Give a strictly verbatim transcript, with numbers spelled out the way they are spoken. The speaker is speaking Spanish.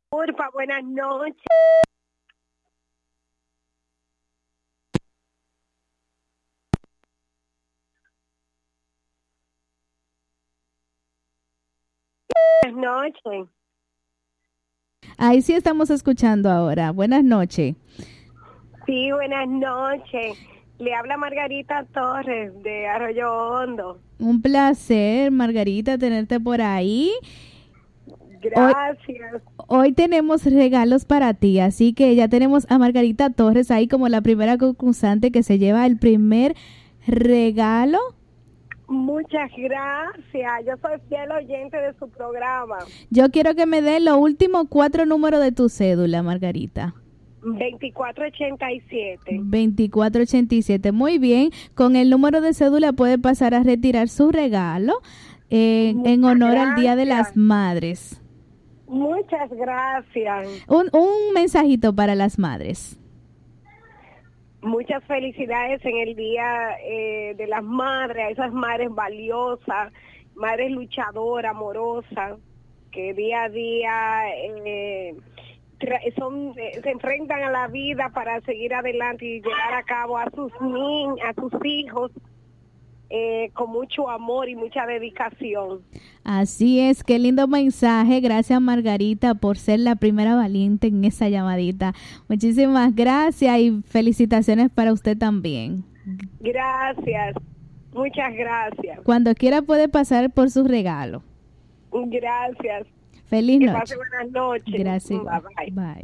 Urfa, buenas noches. Buenas noches. Ahí sí estamos escuchando ahora. Buenas noches. Sí, buenas noches. Le habla Margarita Torres de Arroyo Hondo. Un placer, Margarita, tenerte por ahí. Gracias. Hoy, hoy tenemos regalos para ti, así que ya tenemos a Margarita Torres ahí como la primera concursante que se lleva el primer regalo. Muchas gracias. Yo soy fiel oyente de su programa. Yo quiero que me dé los últimos cuatro números de tu cédula, Margarita. veinticuatro ochenta y siete. veinticuatro ochenta y siete. Muy bien. Con el número de cédula puede pasar a retirar su regalo eh, en honor gracias. al Día de las Madres. Muchas gracias. Un, un mensajito para las madres. Muchas felicidades en el Día eh, de las Madres, a esas madres valiosas, madres luchadoras, amorosas, que día a día eh, son eh, se enfrentan a la vida para seguir adelante y llevar a cabo a sus niños, a sus hijos, eh, con mucho amor y mucha dedicación. Así es, qué lindo mensaje. Gracias, Margarita, por ser la primera valiente en esa llamadita. Muchísimas gracias y felicitaciones para usted también. Gracias, muchas gracias. Cuando quiera puede pasar por su regalo. Gracias. Feliz que noche. pase buenas noches. Gracias. Bye, bye. Bye.